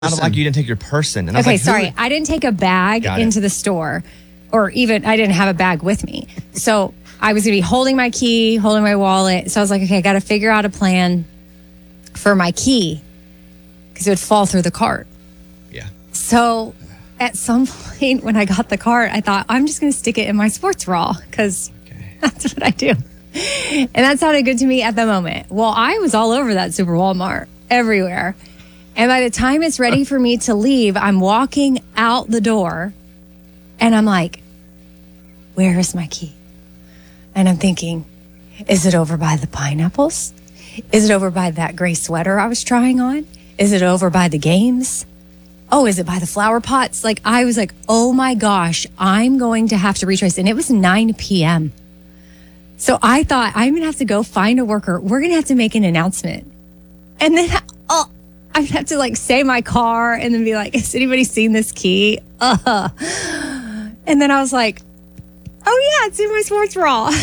Sounded like you didn't take your person. And Okay, I was like, sorry. I didn't take a bag Got it. into the store, or even I didn't have a bag with me. So I was going to be holding my key, holding my wallet. So I was like, okay, I got to figure out a plan for my key because it would fall through the cart. Yeah. So at some point when I got the cart, I thought, I'm just going to stick it in my sports bra because that's what I do. And that sounded good to me at the moment. Well, I was all over that Super Walmart, everywhere. And by the time it's ready for me to leave, I'm walking out the door and I'm like, where is my key? And I'm thinking, is it over by the pineapples? Is it over by that gray sweater I was trying on? Is it over by the games? Oh, is it by the flower pots? Like, I was like, oh my gosh, I'm going to have to retrace. And it was 9 p.m. So I thought, I'm going to have to go find a worker. We're going to have to make an announcement. And then, I'd have to like say my car and then be like, has anybody seen this key? And then I was like, oh yeah, it's in my sports bra.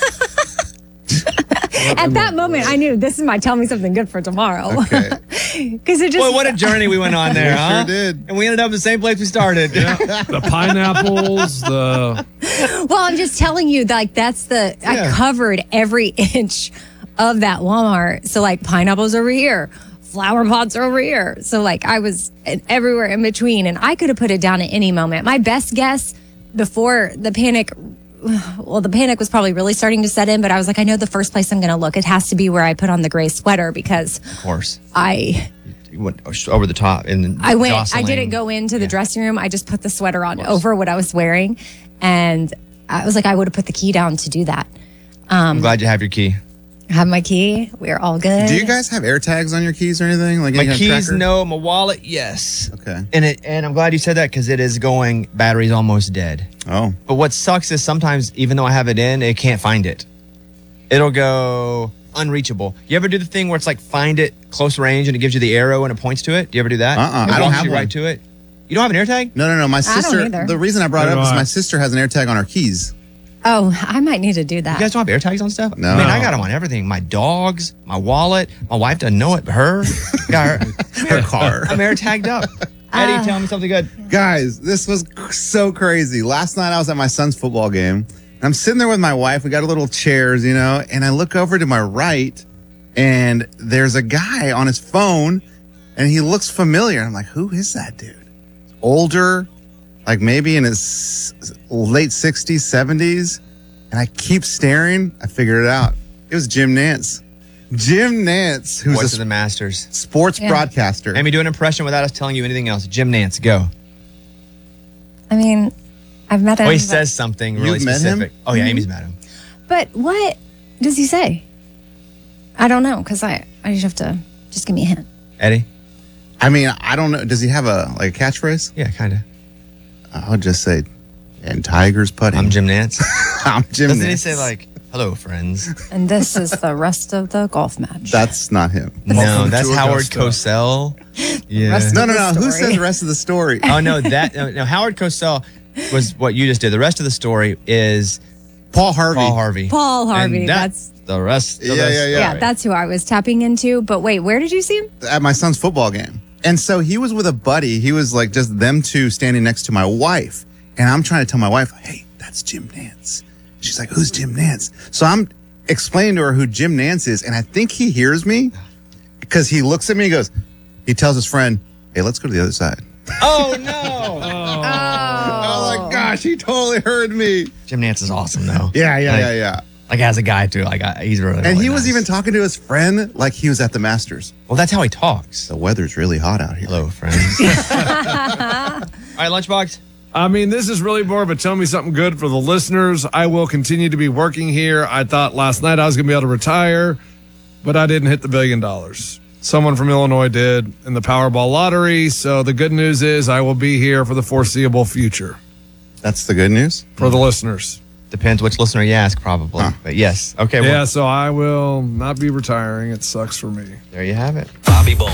At that moment, I knew this is my tell me something good for tomorrow. Okay. Because it just. Boy, what a journey we went on there, huh? Sure did. And we ended up in the same place we started. The pineapples, the... Well, I'm just telling you, like, that's the. I covered every inch of that Walmart. So, like, pineapples over here, flower pots over here. So, like, I was everywhere in between, and I could have put it down at any moment. My best guess before the panic. Well, the panic was probably really starting to set in, but I was like, I know the first place I'm going to look. It has to be where I put on the gray sweater because, Of course. You went over the top and I went. jostling. I didn't go into the dressing room. I just put the sweater on over what I was wearing, and I was like, I would have put the key down to do that. I'm glad you have your key. I have my key. We're all good. Do you guys have air tags on your keys or anything? Like My any kind of keys, tracker? no. My wallet, yes. Okay. And I'm glad you said that because it is going. Battery's almost dead. Oh. But what sucks is sometimes, even though I have it in, it can't find it. It'll go unreachable. You ever do the thing where it's like find it close range and it gives you the arrow and it points to it? Do you ever do that? It I don't walks have you one. right to it. You don't have an AirTag? No. My sister. either. The reason I brought it Neither up is do I. my sister has an air tag on her keys. Oh, I might need to do that. You guys don't have AirTags on stuff? No. I mean, I got them on everything. My dogs, my wallet. My wife doesn't know it, but her. Got Her car. I'm AirTagged up. Eddie, tell me something good. Guys, this was so crazy. Last night I was at my son's football game. And I'm sitting there with my wife. We got a little chairs, and I look over to my right and there's a guy on his phone and he looks familiar. I'm like, who is that dude? Older, like maybe in his late 60s, 70s. And I keep staring. I figured it out. It was Jim Nance. Jim Nance, who's Voice a of the Masters. sports broadcaster. Amy, do an impression without us telling you anything else. Jim Nance, go. I mean, I've met him. Oh, he but- says something really You've met him? specific. Oh, yeah, Amy's met him. But what does he say? I don't know because I just have to just give me a hint. Eddie? I mean, I don't know. Does he have a catchphrase? Yeah, kind of. I would just say, and Tigers putting. I'm Jim Nance. I'm Jim Doesn't he Nance. say like, hello, friends? And this is the rest of the golf match. That's not him. No, Welcome that's to Howard Augusta. Rest Cosell. Yeah. of No. the Who story. says the rest of the story? Oh, no, no, Howard Cosell was what you just did. The rest of the story is Paul Harvey. Paul Harvey. Paul Harvey, And that's the rest of the Yeah, yeah, story. yeah. Yeah, that's who I was tapping into. But wait, where did you see him? At my son's football game. And so he was with a buddy. He was like just them two standing next to my wife. And I'm trying to tell my wife, hey, that's Jim Nance. She's like, who's Jim Nance? So I'm explaining to her who Jim Nance is. And I think he hears me because he looks at me and goes, he tells his friend, hey, let's go to the other side. Oh, no. Oh my gosh, he totally heard me. Jim Nance is awesome, though. Yeah. Like, as a guy, too. Like, he's really, And really he was nice. even talking to his friend like he was at the Masters. Well, that's how he talks. The weather's really hot out here. Hello, friends. All right, Lunchbox. I mean, this is really more of a tell me something good for the listeners. I will continue to be working here. I thought last night I was going to be able to retire, but I didn't hit the $1 billion. Someone from Illinois did in the Powerball lottery. So the good news is I will be here for the foreseeable future That's the good news. for the listeners. Depends which listener you ask, probably. But yes. Okay, well, Yeah, so I will not be retiring. It sucks for me. there you have it. Bobby Bones.